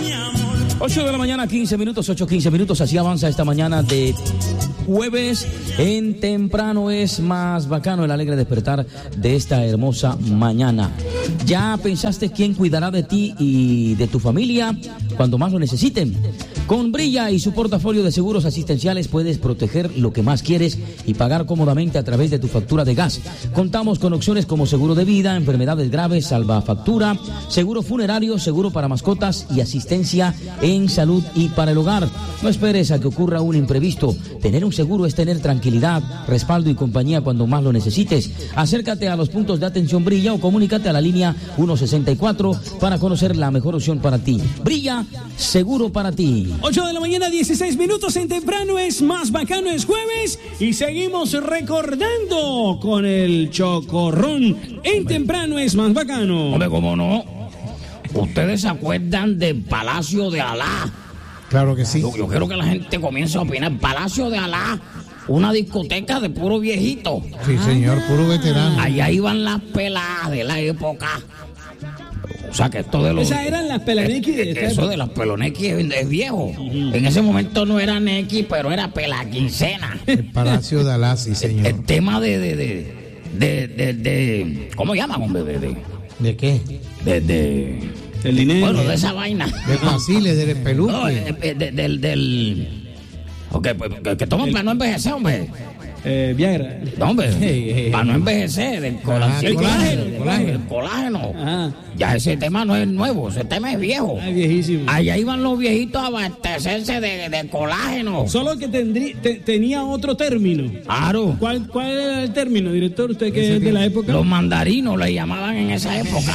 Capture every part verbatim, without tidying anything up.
ocho de la mañana, quince minutos, ocho, quince minutos, así avanza esta mañana de jueves. En temprano es más bacano el alegre despertar de esta hermosa mañana. ¿Ya pensaste quién cuidará de ti y de tu familia cuando más lo necesiten? Con Brilla y su portafolio de seguros asistenciales puedes proteger lo que más quieres y pagar cómodamente a través de tu factura de gas. Contamos con opciones como seguro de vida, enfermedades graves, salvafactura, seguro funerario, seguro para mascotas y asistencia en salud y para el hogar. No esperes a que ocurra un imprevisto. Tener un seguro es tener tranquilidad, respaldo y compañía cuando más lo necesites. Acércate a los puntos de atención Brilla o comunícate a la línea ciento sesenta y cuatro para conocer la mejor opción para ti. Brilla, seguro para ti. ocho de la mañana, dieciséis minutos. En temprano es más bacano, es jueves y seguimos recordando con el Chocorrón. En temprano es más bacano. Hombre, ¿cómo no? ¿Ustedes se acuerdan del Palacio de Alá? Claro que sí. Yo, yo quiero que la gente comience a opinar. Palacio de Alá, una discoteca de puro viejito. Sí, señor, puro veterano. Allá iban las peladas de la época. O sea que esto de los... Esas eran las pelanequis de esta Eso época. de las pelonequis es, es viejo. Uh-huh. En ese momento no era nequi, pero era pelaquincena. El Palacio de Alá, sí, señor. El, el tema de... de, de, de, de, de ¿cómo llaman, hombre? De, de, ¿De qué? De... de el dinero. Bueno, de esa vaina. Del Basile, del peluque. No, de, de, de, del... del okay, pues, que, que toman para no envejecer, hombre. Eh, Viagra. No, hombre, hey, hey, para no envejecer, del colágeno. El colágeno. El colágeno. El colágeno. Ajá. Ya ese tema no es nuevo, ese tema es viejo. Es viejísimo. Allá iban los viejitos a abastecerse de, de colágeno. Solo que tendrí, te, tenía otro término. Claro. ¿Cuál, ¿Cuál era el término, director? Usted que es de la época. Los mandarinos le llamaban en esa época.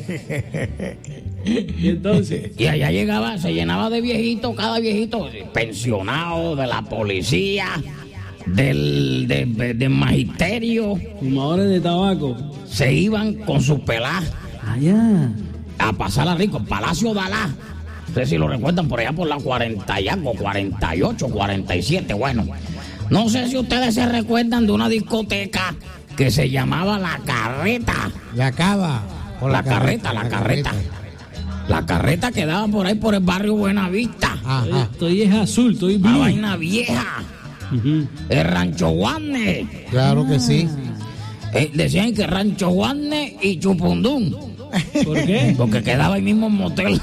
Y entonces. Y allá llegaba, se llenaba de viejitos, cada viejito pensionado de la policía, del de, de, de magisterio. Fumadores de tabaco. Se iban con sus peladas. Allá. A pasar a rico, Palacio de Alá. No sé si lo recuerdan por allá por la cuarenta y algo, cuarenta y ocho, cuarenta y siete. Bueno, no sé si ustedes se recuerdan de una discoteca que se llamaba La Carreta. La Cava. O la, la carreta, carreta, la, la carreta. carreta. La carreta quedaba por ahí por el barrio Buenavista. Ajá. Estoy es azul, estoy blue. La vaina vieja. Uh-huh. El Rancho Guarne. Claro que sí. Eh, decían que Rancho Guarne y Chupundún. ¿Por qué? Porque quedaba ahí mismo en motel.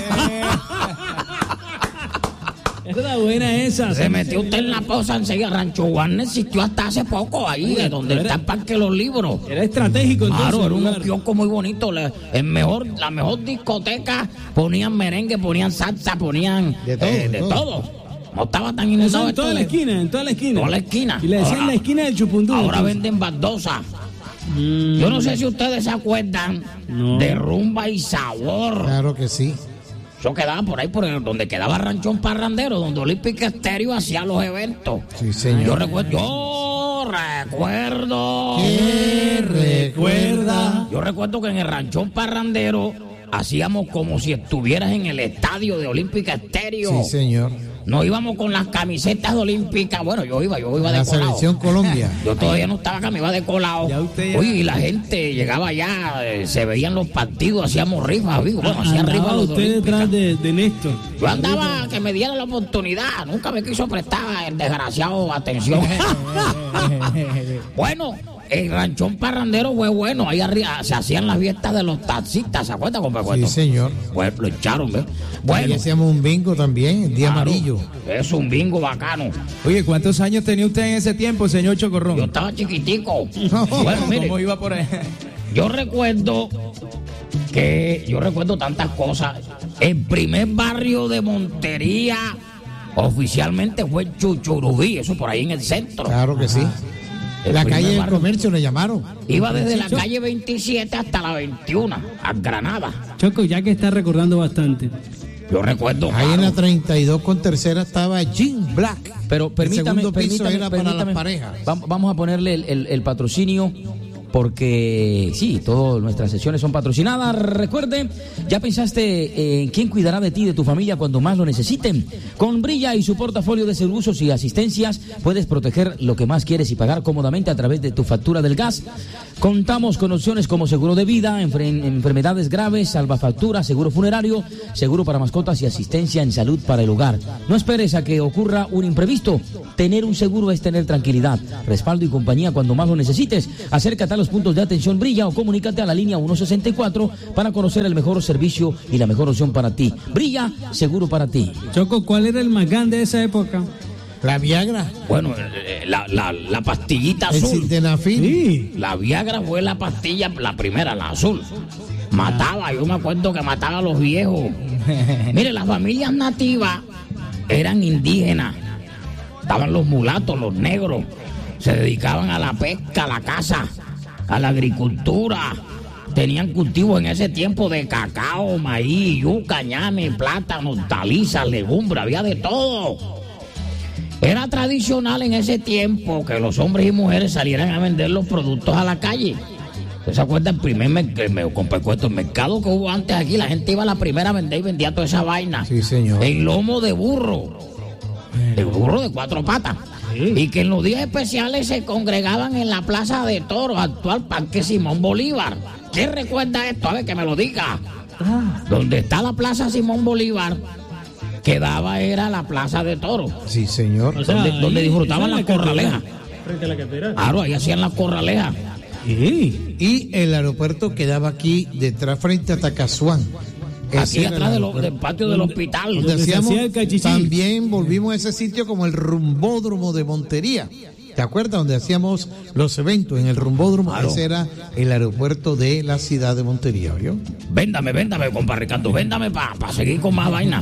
Era buena esa. Se metió usted en la pausa enseguida. Rancho Guarne existió hasta hace poco ahí, Oye, donde era, está el Parque de los Libros. Era estratégico entonces. Claro, era un kiosco muy bonito. El mejor, la mejor discoteca. Ponían merengue, ponían salsa, ponían de todo. Eh, de todo. todo. No estaba tan inundado. En toda la esquina, en toda la esquina. Toda la esquina. Y le decían ahora, la esquina del Chupundún. Ahora entonces venden baldosa. Mm. Yo no sé si ustedes se acuerdan no. de Rumba y Sabor. Claro que sí. Eso quedaba por ahí, por el, donde quedaba Ranchón Parrandero, donde Olímpica Estéreo hacía los eventos. Sí, señor. Yo recuerdo, yo recuerdo. ¿Qué recuerda? Yo recuerdo que en el Ranchón Parrandero hacíamos como si estuvieras en el estadio de Olímpica Estéreo. Sí, señor. Nos íbamos con las camisetas olímpicas. Bueno, yo iba, yo iba de la colado. La selección Colombia. Yo todavía no estaba acá, me iba de colado. Ya ya... Oye, y la gente llegaba allá, eh, se veían los partidos, hacíamos rifas, amigo. Bueno, hacían rifas los usted detrás de, de Néstor. Yo andaba que me diera la oportunidad. Nunca me quiso prestar el desgraciado atención. Bueno, el Ranchón Parrandero fue bueno. Ahí arriba se hacían las fiestas de los taxistas, ¿se acuerdan, compadre? Sí, señor. Pues lo echaron, ¿ves? Bueno. Ahí hacíamos un bingo también, el día claro, amarillo. Es un bingo bacano. Oye, ¿cuántos años tenía usted en ese tiempo, señor Chocorrón? Yo estaba chiquitico. No, bueno, mire, ¿cómo iba por ahí? Yo recuerdo que, yo recuerdo tantas cosas. El primer barrio de Montería oficialmente fue Chuchurubí, eso por ahí en el centro. Claro que sí. El la calle del comercio le llamaron. Iba desde la calle veintisiete hasta la veintiuno, a Granada. Choco, ya que está recordando bastante. Yo recuerdo. Ahí claro, en la treinta y dos con tercera estaba Jean Black. Pero permítame, el segundo piso permítame, era permítame, para las parejas. Vamos a ponerle el, el, el patrocinio porque sí, todas nuestras sesiones son patrocinadas. Recuerde, ¿ya pensaste en quién cuidará de ti y de tu familia cuando más lo necesiten? Con Brilla y su portafolio de servicios y asistencias puedes proteger lo que más quieres y pagar cómodamente a través de tu factura del gas. Contamos con opciones como seguro de vida, enfer- enfermedades graves, salvafactura, seguro funerario, seguro para mascotas y asistencia en salud para el hogar. No esperes a que ocurra un imprevisto. Tener un seguro es tener tranquilidad, respaldo y compañía cuando más lo necesites. Acércate a los puntos de atención Brilla o comunícate a la línea ciento sesenta y cuatro para conocer el mejor servicio y la mejor opción para ti. Brilla, seguro para ti. Choco, ¿cuál era el más grande de esa época? La Viagra. Bueno, la, la, la pastillita El azul. sildenafil. Sí. La Viagra fue la pastilla, la primera, la azul. Mataba, yo me acuerdo que mataba a los viejos. Mire, las familias nativas eran indígenas. Estaban los mulatos, los negros. Se dedicaban a la pesca, a la caza, a la agricultura. Tenían cultivos en ese tiempo de cacao, maíz, yuca, ñame, plátano, hortalizas, legumbres, había de todo. Era tradicional en ese tiempo que los hombres y mujeres salieran a vender los productos a la calle. ¿Usted se acuerda el primer mercado, el mercado que hubo antes aquí? La gente iba a la primera a vender y vendía toda esa vaina. Sí, señor. En lomo de burro. De burro de cuatro patas. Sí. Y que en los días especiales se congregaban en la Plaza de Toros, actual Parque Simón Bolívar. ¿Quién recuerda esto? A ver, que me lo diga. Ah. Donde está la Plaza Simón Bolívar, quedaba era la Plaza de Toros. Sí, señor. O sea, donde, donde disfrutaban las corralejas. Frente a la catedral. Claro, ahí hacían las corralejas. Sí. Y el aeropuerto quedaba aquí detrás, frente a Tacazuán. Aquí atrás de lo, del patio del hospital. Donde hacíamos, también volvimos a ese sitio como el rumbódromo de Montería. ¿Te acuerdas? Donde hacíamos los eventos en el rumbódromo. Claro. Ese era el aeropuerto de la ciudad de Montería, ¿oyó? Véndame, véndame, compa Ricardo, véndame para pa seguir con más vaina.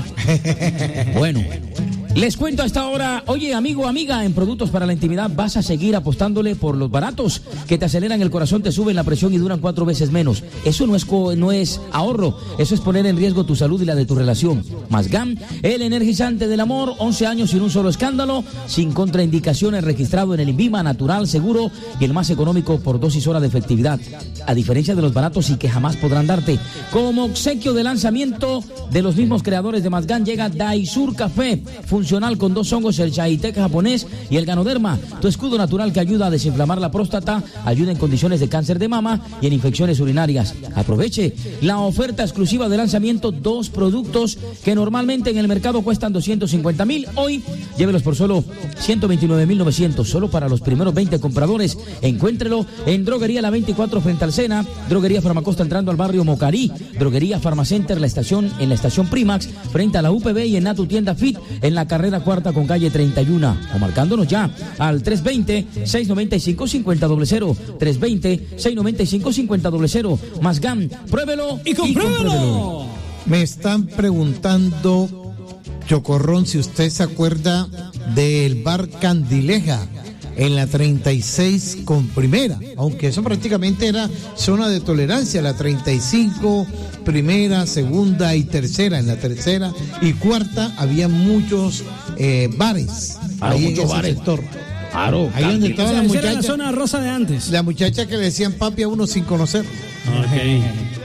Bueno, les cuento a esta hora, oye, amigo, amiga, en productos para la intimidad vas a seguir apostándole por los baratos que te aceleran el corazón, te suben la presión y duran cuatro veces menos. Eso no es, no es ahorro, eso es poner en riesgo tu salud y la de tu relación. Masgam, el energizante del amor, once años sin un solo escándalo, sin contraindicaciones, registrado en el INVIMA, natural, seguro y el más económico por dosis hora de efectividad. A diferencia de los baratos y que jamás podrán darte. Como obsequio de lanzamiento de los mismos creadores de Masgam llega Daisur Café, funcional con dos hongos, el Chaitek japonés y el Ganoderma, tu escudo natural que ayuda a desinflamar la próstata, ayuda en condiciones de cáncer de mama y en infecciones urinarias. Aproveche la oferta exclusiva de lanzamiento, dos productos que normalmente en el mercado cuestan doscientos cincuenta mil, hoy llévelos por solo ciento veintinueve mil novecientos, solo para los primeros veinte compradores. Encuéntrelo en Droguería La veinticuatro frente al Sena, Droguería Farmacosta entrando al barrio Mocarí, Droguería Farmacenter la estación en la estación Primax frente a la U P B y en Natu Tienda Fit en la carrera cuarta con calle treinta y uno, o marcándonos ya al tres veinte, seiscientos noventa y cinco, cincuenta cero cero, tres veinte, seiscientos noventa y cinco, cincuenta cero cero. Masgam, pruébelo y compruébelo. y compruébelo. Me están preguntando, Chocorrón, si usted se acuerda del bar Candileja en la treinta y seis con primera, aunque eso prácticamente era zona de tolerancia, la treinta y cinco, primera, segunda y tercera. En la tercera y cuarta había muchos eh, bares, claro, ahí muchos en ese bares. sector. Claro, ahí donde estaba, o sea, la muchacha, era la zona rosa de antes. La muchacha que le decían papi a uno sin conocer. Okay.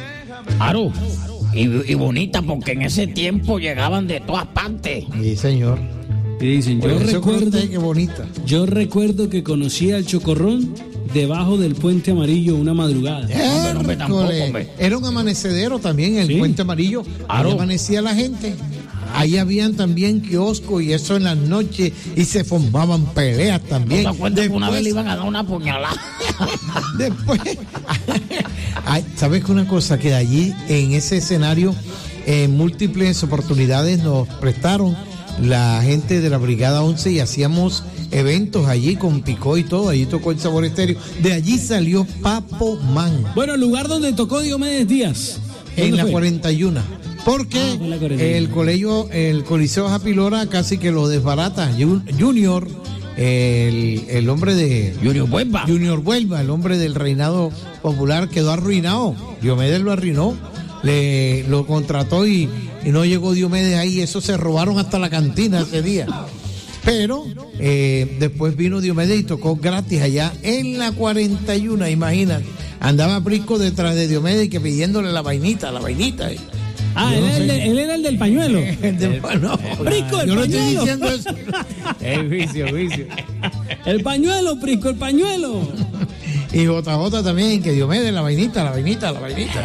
Claro, y, y bonita porque en ese tiempo llegaban de todas partes. Sí, señor. Y dicen, yo recuerdo, qué bonita. yo recuerdo que conocí al Chocorrón debajo del Puente Amarillo una madrugada. Hombre, hombre, tampoco, hombre. Era un amanecedero también el ¿sí? Puente Amarillo. Ahí amanecía la gente. Ahí habían también kioscos y eso en las noches y se formaban peleas también. ¿No te acuerdas que una vez le iban a dar una puñalada? Después, ay, ¿sabes que una cosa? Que allí en ese escenario en eh, múltiples oportunidades nos prestaron la gente de la Brigada once y hacíamos eventos allí con Picó y todo, allí tocó el Sabor Estéreo, de allí salió Papo Man. Bueno, el lugar donde tocó Diomedes Díaz. En la fue? cuarenta y uno. Porque ah, el colegio, el Coliseo Japilora casi que lo desbarata. Junior, el, el hombre de... Junior Huelva. Junior Huelva, el hombre del reinado popular, quedó arruinado. Diomedes lo arruinó. Le, lo contrató y, y no llegó Diomedes ahí. Eso se robaron hasta la cantina ese día. Pero eh, después vino Diomedes y tocó gratis allá en la cuarenta y uno, imagínate. Andaba Prisco detrás de Diomedes y que pidiéndole la vainita, la vainita. Ah, él, no sé. el de, él era el del pañuelo. El del pañuelo. Prisco, el Yo pañuelo. no estoy diciendo eso. El vicio, vicio. El pañuelo, Prisco, el pañuelo. Y J J también, que Diomedes, la vainita, la vainita, la vainita.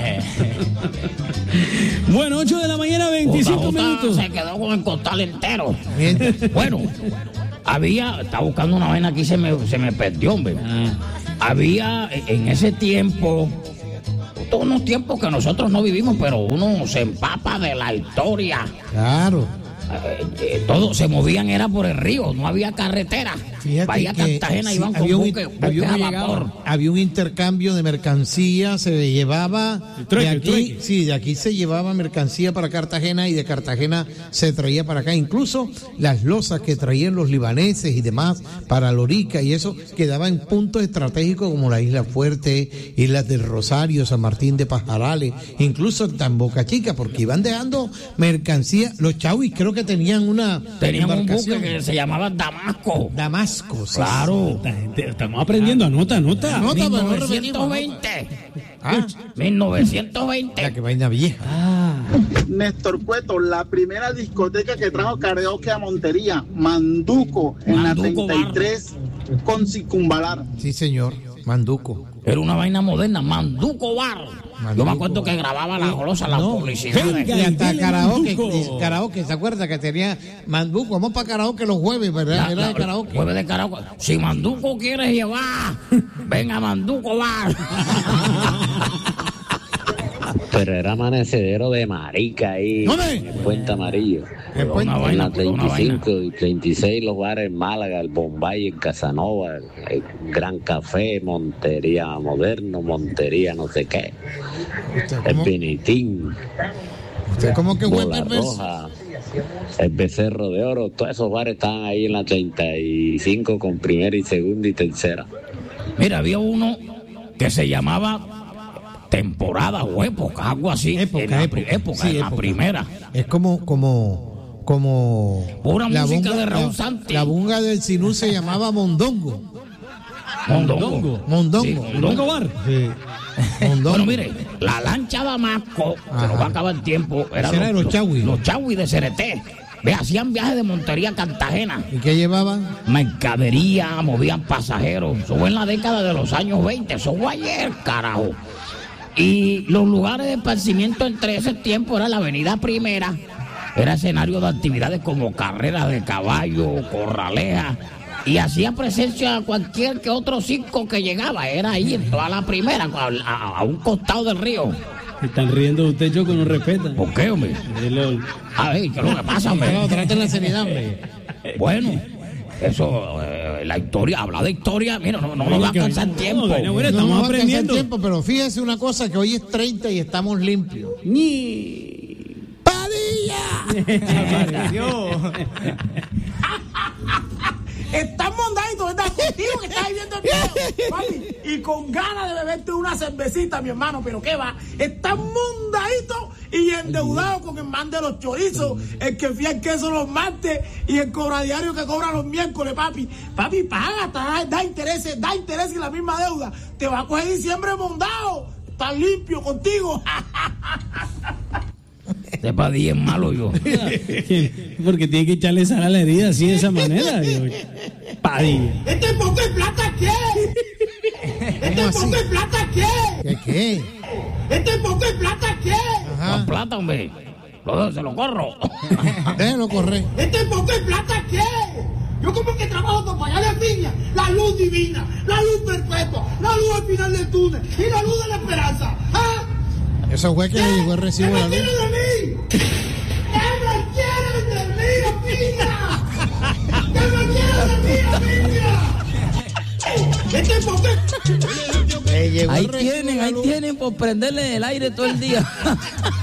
Bueno, ocho de la mañana, veinticinco minutos. Se quedó con el costal entero. Bueno, había, estaba buscando una vaina aquí, se me, se me perdió, hombre. Ah. Había en ese tiempo, todos unos tiempos que nosotros no vivimos, pero uno se empapa de la historia. Claro. Eh, eh, todos se movían, era por el río, no había carretera. Fíjate Vaya que Cartagena, sí, iban con había un, buque, buque había, a un, vapor. había un intercambio de mercancía, se llevaba trueque, de aquí, trueque. sí, de aquí se llevaba mercancía para Cartagena y de Cartagena se traía para acá. Incluso las losas que traían los libaneses y demás para Lorica y eso quedaba en puntos estratégicos como la Isla Fuerte, Islas del Rosario, San Martín de Pajarales, incluso en Boca Chica, porque iban dejando mercancía. Los chauis creo que tenían una Tenían un embarcación. buque que se llamaba Damasco. Damasco, sí. Claro. Esta gente, estamos aprendiendo, anota, anota. Anota, pero no mil novecientos repetimos, veinte. Ah, mil novecientos ya veinte. que vaina vieja. Néstor Cueto, la primera discoteca que trajo karaoke a Montería, Manduco, en Manduco la treinta y tres con Circunvalar. Sí, señor. Manduco. Era una vaina moderna, Manduco Bar. Manduco. Yo me acuerdo que grababa la golosa, la No. publicidad. Venga. Y hasta dile karaoke, Manduco. karaoke, ¿se acuerda que tenía Manduco? Vamos para karaoke los jueves, ¿verdad? La- Era la- de karaoke. Jueves de karaoke. Si Manduco quieres llevar, venga Manduco Bar. Pero era amanecedero de marica ahí, ¡Hombre! en el Puente Amarillo. El puente. Una En vaina, la pura una treinta y cinco y treinta y seis los bares en Málaga, el Bombay en Casanova, el, el Gran Café, Montería Moderno, Montería no sé qué, ¿Usted el cómo, Benitín, usted cómo que Bola vuelve el verso? Roja, el Becerro de Oro, todos esos bares estaban ahí en la treinta y cinco con primera y segunda y tercera. Mira, había uno que se llamaba Temporada o Época, algo así. Época, en la época. pri- época, Sí, en la época. primera. Es como, como, como. Pura música de Raúl la, Santi. la bunga del Sinú se llamaba Mondongo. Mondongo. Mondongo. Sí, Mondongo. Bar. Sí. Mondongo. Bueno, mire, la lancha Damasco, que Ajá. nos va a acabar el tiempo, era Ese era de los chauis. Los chauis de Cereté. Ve, hacían viajes de Montería a Cartagena. ¿Y qué llevaban? Mercadería, movían pasajeros. Eso fue en la década de los años veinte. Eso fue ayer, carajo. Y los lugares de esparcimiento entre ese tiempo era la Avenida Primera. Era escenario de actividades como carreras de caballo, corraleja. Y hacía presencia a cualquier que otro circo que llegaba. Era ahí en toda la Primera, a, a- a un costado del río. Están riendo de usted, Choco, no respeta. ¿Por qué, hombre? El- A ver, ¿qué es lo que pasa, hombre? No, traten la seriedad, hombre. Bueno, eso, eh, la historia, habla de historia, mira, no, no nos va a que- alcanzar no, tiempo. bueno, bueno, No estamos nos va a alcanzar aprendiendo. tiempo, pero fíjese una cosa, que hoy es treinta y estamos limpios. Ñi. ¡Padilla! Estás mondadito, ¿verdad? Contigo que estás viendo el video, papi, y con ganas de beberte una cervecita, mi hermano, pero qué va, estás mondadito y endeudado con el man de los chorizos, el que fía el queso los martes y el cobradiario que cobra los miércoles, papi. Papi, paga, da, da intereses, da intereses y la misma deuda. Te va a coger diciembre mondado, estás limpio contigo. Este Padilla es malo yo. Porque tiene que echarle sal a la herida así de esa manera. Digo, Padilla. ¿Este poco de plata qué? ¿Este ¿Cómo así? poco de plata qué? ¿Qué qué? ¿Este poco de plata qué? Más plata, hombre. Lo dejo, se lo corro. Déjelo correr. ¿Este poco de plata qué? Yo como que trabajo para pagar la piña, la luz divina, la luz perpetua, la luz al final del túnel y la luz de la esperanza. ¿Ah? Eso fue que le llegó el recibo ¿Qué de la me luz. quieren de mí? ¿Qué me quieren de mí, piña? ¿Qué me quieren de mí, piña? ¿Este poco de... Le llegó el Ahí recibo tienen, de la ahí luz. tienen por prenderle el aire todo el día.